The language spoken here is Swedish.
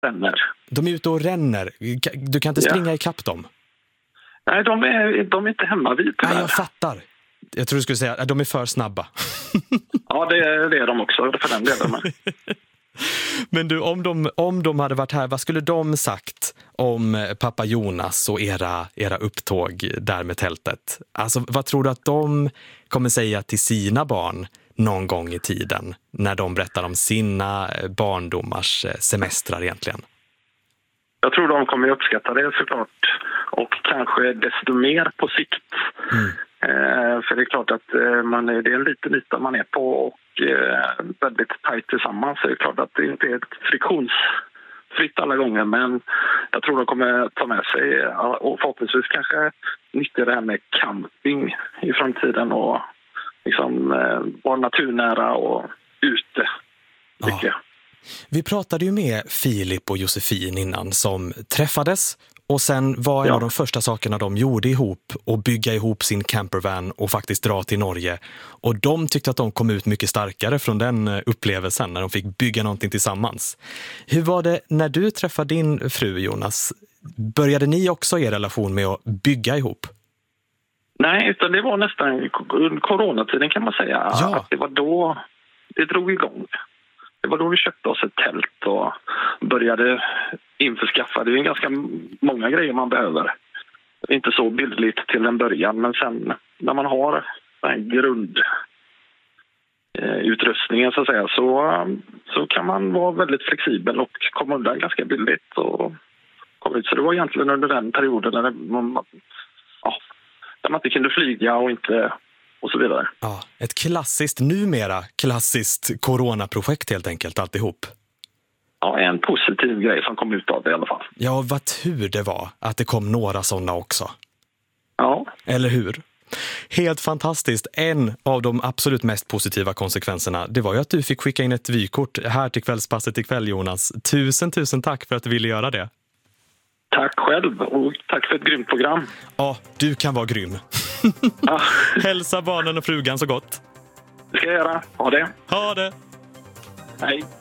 ränner. De är ute och ränner. Du kan inte springa ikapp dem. Nej, de är inte hemma vid. Nej, jag fattar. Jag tror du skulle säga att de är för snabba. Ja, det är de också, för den delen. Men du, om de hade varit här, vad skulle de sagt om pappa Jonas och era upptåg där med tältet? Alltså, vad tror du att de kommer säga till sina barn någon gång i tiden när de berättar om sina barndomars semestrar egentligen? Jag tror de kommer uppskatta det såklart. Och kanske desto mer på sikt. För det är klart att det är en liten yta man är på och väldigt tajt tillsammans. Så det är klart att det inte är ett friktionsfritt alla gånger. Men jag tror de kommer ta med sig och förhoppningsvis kanske nyttja det här med camping i framtiden. Och liksom vara naturnära och ute. Mycket. Vi pratade ju med Filip och Josefin innan som träffades och sen var en av de första sakerna de gjorde ihop att bygga ihop sin campervan och faktiskt dra till Norge. Och de tyckte att de kom ut mycket starkare från den upplevelsen när de fick bygga någonting tillsammans. Hur var det när du träffade din fru Jonas? Började ni också er relation med att bygga ihop? Nej, utan det var nästan coronatiden kan man säga. Ja. Att det var då det drog igång. Det var då vi köpte oss ett tält och började införskaffa. Det är ganska många grejer man behöver. Inte så bildligt till en början, men sen när man har den grundutrustningen så att säga, så kan man vara väldigt flexibel och komma undan ganska billigt. Och komma ut. Så det var egentligen under den perioden när man inte kunde flyga och inte... och så vidare. Ja, ett numera klassiskt coronaprojekt helt enkelt, alltihop. Ja, en positiv grej som kom ut av det i alla fall. Ja, vad tur det var att det kom några sådana också. Ja. Eller hur? Helt fantastiskt. En av de absolut mest positiva konsekvenserna, det var ju att du fick skicka in ett vykort här till kvällspasset ikväll, Jonas. Tusen tack för att du ville göra det. Tack själv och tack för ett grymt program. Ja, du kan vara grym. Hälsa barnen och frugan så gott. Det ska jag göra. Ha det. Ha det. Hej.